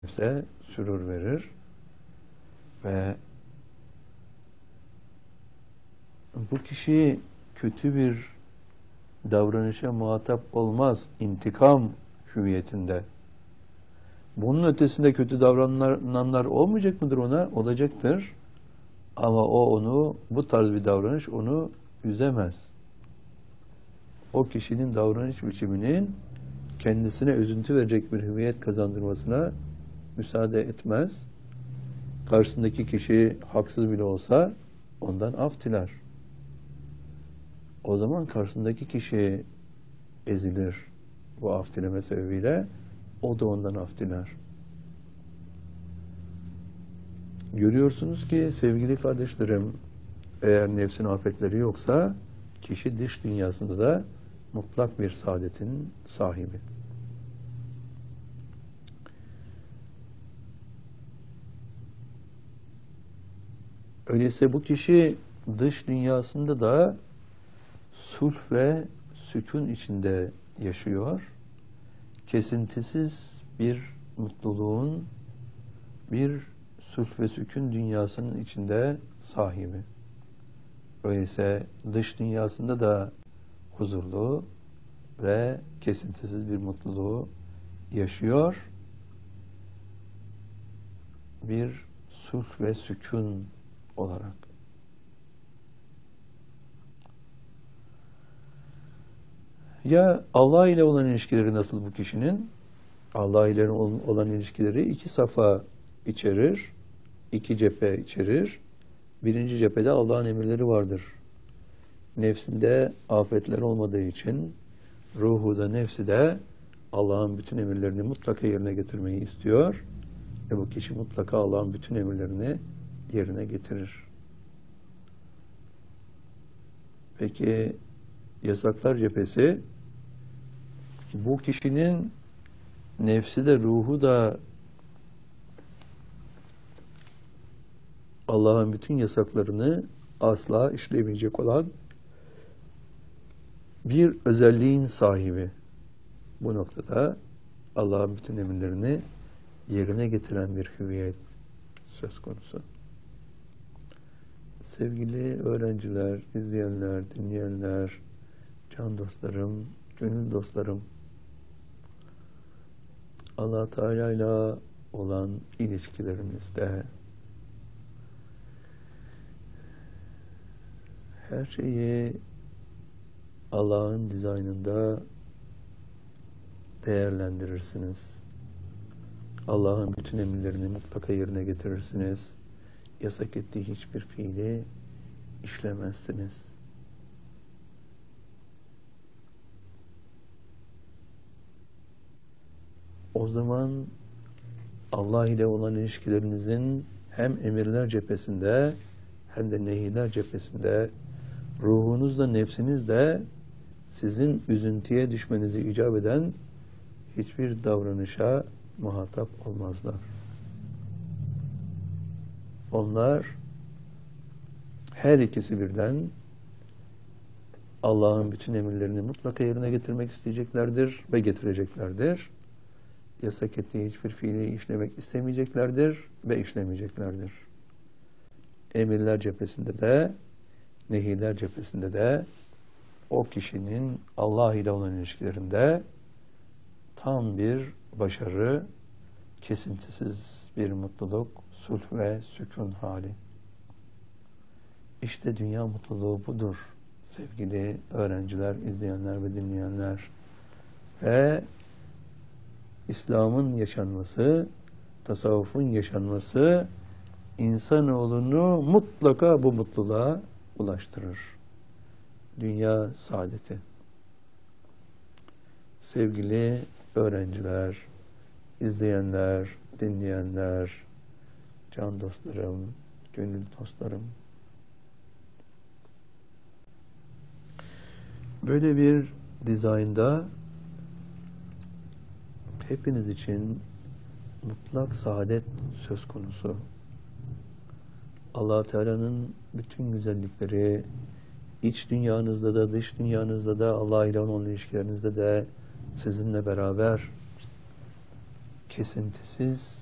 size sürur verir ve bu kişi kötü bir davranışa muhatap olmaz, intikam hüviyetinde. Bunun ötesinde kötü davrananlar olmayacak mıdır ona? Olacaktır. Ama bu tarz bir davranış onu üzemez. O kişinin davranış biçiminin kendisine üzüntü verecek bir hüviyet kazandırmasına müsaade etmez. Karşısındaki kişi haksız bile olsa ondan af diler. O zaman karşısındaki kişi ezilir. Bu af dileme sebebiyle o da ondan af diler. Görüyorsunuz ki sevgili kardeşlerim, eğer nefsin afetleri yoksa kişi dış dünyasında da mutlak bir saadetin sahibi. Öyleyse bu kişi dış dünyasında da sulh ve sükun içinde yaşıyor. Kesintisiz bir mutluluğun, bir sulh ve sükun dünyasının içinde sahibi. Öyleyse dış dünyasında da huzurlu ve kesintisiz bir mutluluğu yaşıyor. Bir sulh ve sükun olarak. Ya Allah ile olan ilişkileri nasıl bu kişinin? Allah ile olan ilişkileri iki safa içerir, iki cephe içerir. Birinci cephede Allah'ın emirleri vardır. Nefsinde afetler olmadığı için ruhu da nefsi de Allah'ın bütün emirlerini mutlaka yerine getirmeyi istiyor. Ve bu kişi mutlaka Allah'ın bütün emirlerini yerine getirir. Peki yasaklar cephesi, bu kişinin nefsi de ruhu da Allah'ın bütün yasaklarını asla işlemeyecek olan bir özelliğin sahibi. Bu noktada Allah'ın bütün emirlerini yerine getiren bir hüviyet söz konusu. Sevgili öğrenciler, izleyenler, dinleyenler, can dostlarım, gönül dostlarım, Allah Teala ile olan ilişkilerimizde her şeyi Allah'ın dizaynında değerlendirirsiniz. Allah'ın bütün emirlerini mutlaka yerine getirirsiniz. Yasak ettiği hiçbir fiili işlemezsiniz. O zaman Allah ile olan ilişkilerinizin hem emirler cephesinde hem de nehiler cephesinde ruhunuzla, nefsinizle sizin üzüntüye düşmenizi icap eden hiçbir davranışa muhatap olmazlar. Onlar her ikisi birden Allah'ın bütün emirlerini mutlaka yerine getirmek isteyeceklerdir ve getireceklerdir. Yasak ettiği hiçbir fiili işlemek istemeyeceklerdir ve işlemeyeceklerdir. Emirler cephesinde de, nehiler cephesinde de o kişinin Allah ile olan ilişkilerinde tam bir başarı, kesintisiz bir mutluluk, sulh ve sükun hali. İşte dünya mutluluğu budur sevgili öğrenciler, izleyenler ve dinleyenler. Ve İslam'ın yaşanması, tasavvufun yaşanması insanoğlunu mutlaka bu mutluluğa ulaştırır. Dünya saadeti. Sevgili öğrenciler, izleyenler, dinleyenler, can dostlarım, gönül dostlarım. Böyle bir dizaynda hepiniz için mutlak saadet söz konusu. Allah Teala'nın bütün güzellikleri iç dünyanızda da dış dünyanızda da Allah ile olan ilişkilerinizde de sizinle beraber kesintisiz